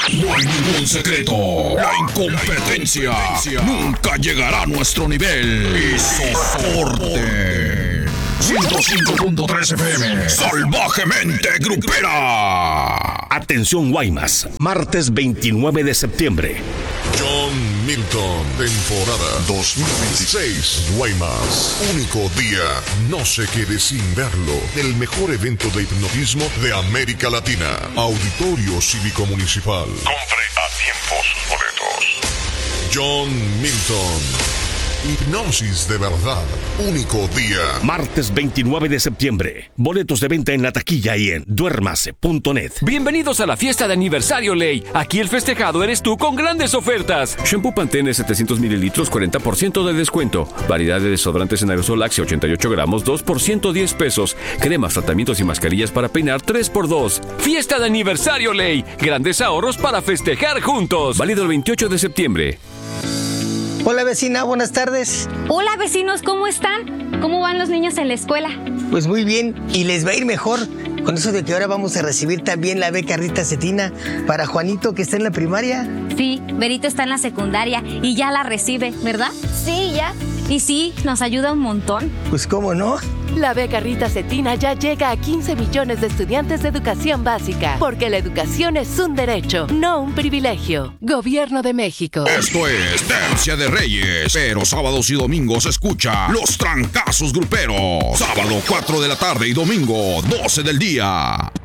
No hay ningún secreto. La incompetencia nunca llegará a nuestro nivel. Y soporte. 105.3 FM. Salvajemente grupera. Atención Guaymas, martes 29 de septiembre. John Milton, temporada 2026, Guaymas. Único día, no se quede sin verlo. El mejor evento de hipnotismo de América Latina. Auditorio Cívico Municipal. Compre a tiempo sus boletos. John Milton. Hipnosis de verdad. Único día. Martes 29 de septiembre. Boletos de venta en la taquilla y en duermase.net. Bienvenidos a la fiesta de aniversario Ley. Aquí el festejado eres tú con grandes ofertas. Shampoo Pantene 700 mililitros, 40% de descuento. Variedad de desodorantes en aerosol Axe 88 gramos, 2 por 110 pesos. Cremas, tratamientos y mascarillas para peinar 3 por 2. Fiesta de aniversario Ley. Grandes ahorros para festejar juntos. Válido el 28 de septiembre. Hola vecina, buenas tardes. Hola vecinos, ¿cómo están? ¿Cómo van los niños en la escuela? Pues muy bien, y les va a ir mejor con eso de que ahora vamos a recibir también la beca Rita Cetina para Juanito, que está en la primaria. Sí, Berito está en la secundaria y ya la recibe, ¿verdad? Sí, ya. Y sí, nos ayuda un montón. Pues cómo no. La beca Rita Cetina ya llega a 15 millones de estudiantes de educación básica, porque la educación es un derecho, no un privilegio. Gobierno de México. Esto es Tercia de Reyes, pero sábados y domingos escucha Los Trancazos Gruperos. Sábado 4 de la tarde y domingo 12 del día.